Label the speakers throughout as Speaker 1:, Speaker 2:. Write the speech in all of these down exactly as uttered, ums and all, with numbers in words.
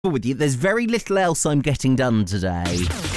Speaker 1: with you. There's very little else I'm getting done today.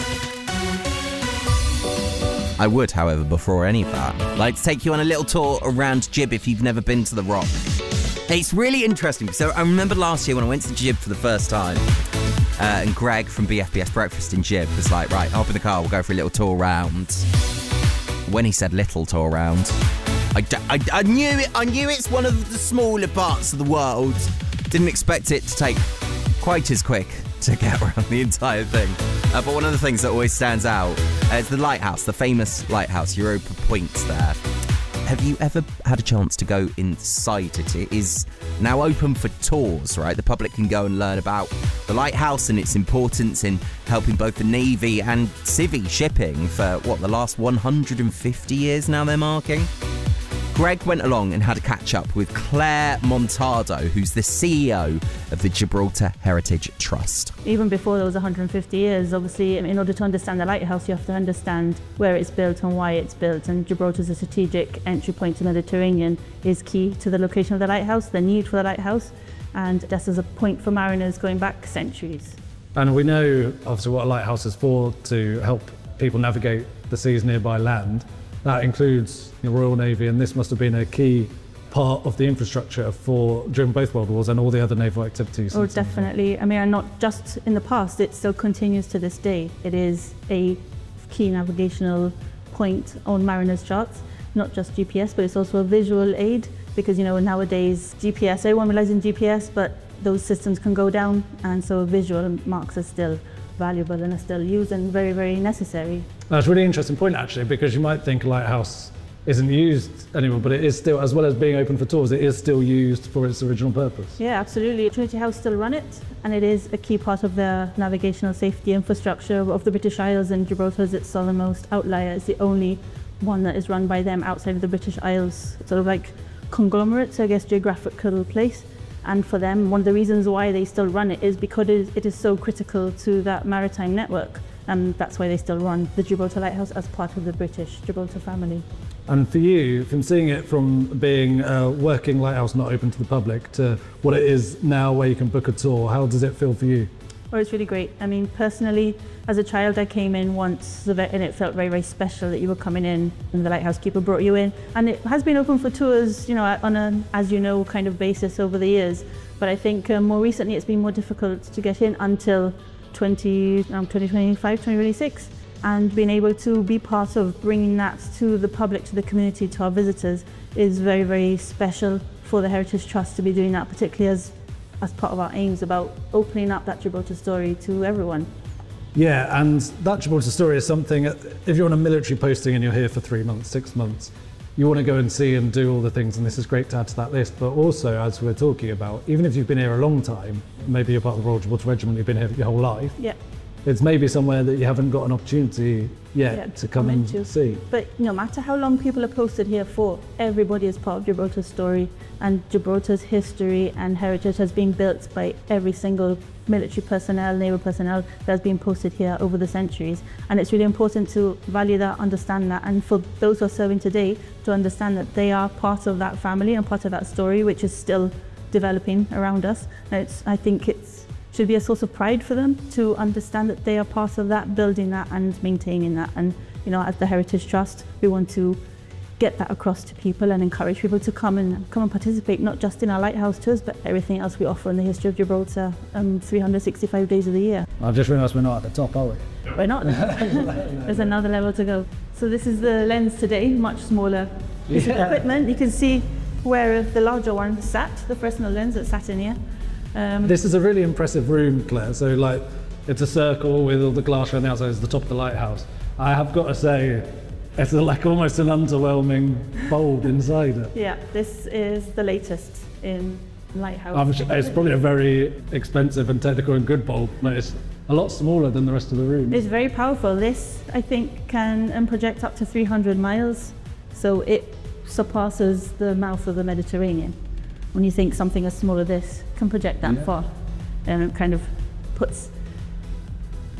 Speaker 1: I would, however, before any of that, like to take you on a little tour around Gib if you've never been to the Rock. It's really interesting. So I remember last year when I went to Gib for the first time, uh, and Greg from B F B S Breakfast in Gib was like, right, hop in the car, we'll go for a little tour round. When he said little tour round, I, d- I, I knew it. I knew it's one of the smaller parts of the world. Didn't expect it to take quite as quick to get around the entire thing. Uh, but one of the things that always stands out uh, is the lighthouse, the famous lighthouse, Europa Point there. Have you ever had a chance to go inside it? It is now open for tours, right? The public can go and learn about the lighthouse and its importance in helping both the Navy and civvy shipping for, what, the last one hundred fifty years now they're marking? Greg went along and had a catch-up with Claire Montado, who's the C E O of the Gibraltar Heritage Trust.
Speaker 2: Even before those one hundred fifty years, obviously, in order to understand the lighthouse, you have to understand where it's built and why it's built. And Gibraltar's a strategic entry point to the Mediterranean is key to the location of the lighthouse, the need for the lighthouse, and just as a point for mariners going back centuries.
Speaker 3: And we know, obviously, what a lighthouse is for, to help people navigate the seas nearby land. That includes the Royal Navy, and this must have been a key part of the infrastructure for during both World Wars and all the other naval activities.
Speaker 2: Oh, definitely. I mean, and not just in the past, it still continues to this day. It is a key navigational point on mariners' charts, not just G P S, but it's also a visual aid because, you know, nowadays G P S, everyone relies on G P S, but those systems can go down, and so visual marks are still valuable and are still used and very, very necessary.
Speaker 3: That's a really interesting point, actually, because you might think a lighthouse isn't used anymore, but it is still, as well as being open for tours, it is still used for its original purpose.
Speaker 2: Yeah, absolutely. Trinity House still run it, and it is a key part of the navigational safety infrastructure of the British Isles, and Gibraltar is its southernmost outlier. It's the only one that is run by them outside of the British Isles, sort of like conglomerate, so I guess geographical place. And for them, one of the reasons why they still run it is because it is, it is so critical to that maritime network. And that's why they still run the Gibraltar Lighthouse as part of the British Gibraltar family.
Speaker 3: And for you, from seeing it from being a working lighthouse not open to the public to what it is now where you can book a tour, how does it feel for you?
Speaker 2: Oh, it's really great. I mean, personally, as a child, I came in once and it felt very, very special that you were coming in and the lighthouse keeper brought you in. And it has been open for tours, you know, on a, as you know, kind of basis over the years. But I think um, more recently it's been more difficult to get in until twenty, um, twenty twenty-five, twenty twenty-six. And being able to be part of bringing that to the public, to the community, to our visitors is very, very special for the Heritage Trust to be doing that, particularly as as part of our aims about opening up that Gibraltar story to everyone.
Speaker 3: Yeah, and that Gibraltar story is something, if you're on a military posting and you're here for three months, six months, you want to go and see and do all the things, and this is great to add to that list. But also, as we're talking about, even if you've been here a long time, maybe you're part of the Royal Gibraltar Regiment, you've been here your whole life,
Speaker 2: yeah.
Speaker 3: It's maybe somewhere that you haven't got an opportunity yet
Speaker 2: yeah,
Speaker 3: to come and
Speaker 2: into.
Speaker 3: see.
Speaker 2: But no matter how long people are posted here for, everybody is part of Gibraltar's story, and Gibraltar's history and heritage has been built by every single military personnel, naval personnel that has been posted here over the centuries. And it's really important to value that, understand that, and for those who are serving today to understand that they are part of that family and part of that story, which is still developing around us. And it's, I think it's should be a source of pride for them to understand that they are part of that, building that and maintaining that. And, you know, at the Heritage Trust, we want to get that across to people and encourage people to come and come and participate, not just in our lighthouse tours, but everything else we offer in the history of Gibraltar, um, three hundred sixty-five days of the year.
Speaker 3: I've just realised we're not at the top, are we?
Speaker 2: We're not. There's another level to go. So this is the lens today, much smaller piece
Speaker 3: yeah.
Speaker 2: of equipment. You can see where the larger one sat, the Fresnel lens that sat in here. Um,
Speaker 3: this is a really impressive room, Claire. So, like, it's a circle with all the glass around the outside. It's the top of the lighthouse. I have got to say, it's like almost an underwhelming bulb inside it.
Speaker 2: Yeah, this is the latest in lighthouse.
Speaker 3: I'm sure it's probably a very expensive and technical and good bulb, but it's a lot smaller than the rest of the room.
Speaker 2: It's very powerful. This, I think, can um, project up to three hundred miles, so it surpasses the mouth of the Mediterranean. When you think something as small as this can project that
Speaker 3: yeah.
Speaker 2: far, and it kind of puts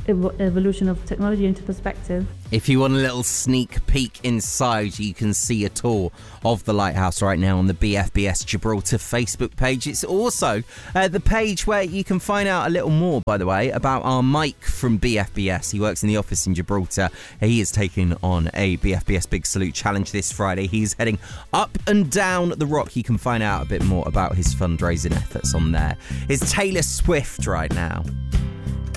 Speaker 2: ev- evolution of technology into perspective.
Speaker 1: If you want a little sneak peek inside, you can see a tour of the lighthouse right now on the B F B S Gibraltar Facebook page. It's also uh, the page where you can find out a little more, by the way, about our Mike from B F B S. He works in the office in Gibraltar. He is taking on a B F B S Big Salute Challenge this Friday. He's heading up and down the rock. You can find out a bit more about his fundraising efforts on there. It's Taylor Swift right now.